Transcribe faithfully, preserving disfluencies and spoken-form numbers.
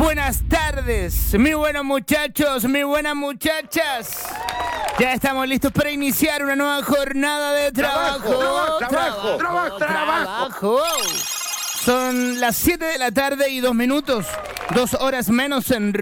buenas tardes, mis buenos muchachos, mis buenas muchachas. Ya estamos listos para iniciar una nueva jornada de trabajo. Trabajo, trabajo, trabajo, trabajo. Son las siete de la tarde y dos minutos, dos horas menos en